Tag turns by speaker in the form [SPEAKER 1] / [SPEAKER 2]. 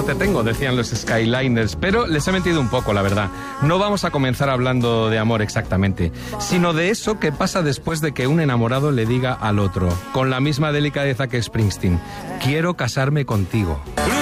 [SPEAKER 1] no te tengo, decían los Skyliners, pero les he mentido un poco, la verdad. No vamos a comenzar hablando de amor exactamente, sino de eso que pasa después de que un enamorado le diga al otro, con la misma delicadeza que Springsteen, quiero casarme contigo.